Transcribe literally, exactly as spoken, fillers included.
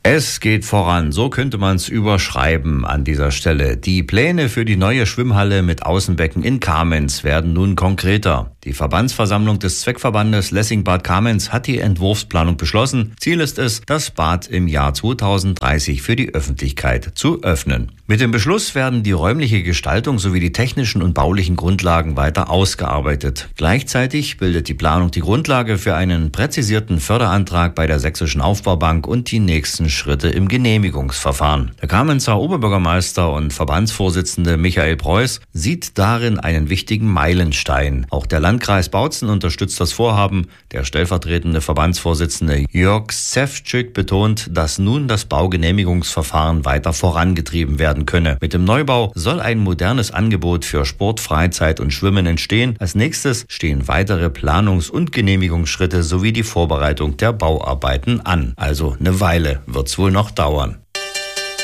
Es geht voran, so könnte man es überschreiben an dieser Stelle. Die Pläne für die neue Schwimmhalle mit Außenbecken in Kamenz werden nun konkreter. Die Verbandsversammlung des Zweckverbandes Lessing-Bad Kamenz hat die Entwurfsplanung beschlossen. Ziel ist es, das Bad im Jahr zweitausenddreißig für die Öffentlichkeit zu öffnen. Mit dem Beschluss werden die räumliche Gestaltung sowie die technischen und baulichen Grundlagen weiter ausgearbeitet. Gleichzeitig bildet die Planung die Grundlage für einen präzisierten Förderantrag bei der Sächsischen Aufbaubank und die nächsten Schritte im Genehmigungsverfahren. Der Kamenzer Oberbürgermeister und Verbandsvorsitzende Michael Preuß sieht darin einen wichtigen Meilenstein. Auch der Landkreis Bautzen unterstützt das Vorhaben. Der stellvertretende Verbandsvorsitzende Jörg Szewczyk betont, dass nun das Baugenehmigungsverfahren weiter vorangetrieben werden könne. Mit dem Neubau soll ein modernes Angebot für Sport, Freizeit und Schwimmen entstehen. Als nächstes stehen weitere Planungs- und Genehmigungsschritte sowie die Vorbereitung der Bauarbeiten an. Also eine Weile wird's wohl noch dauern.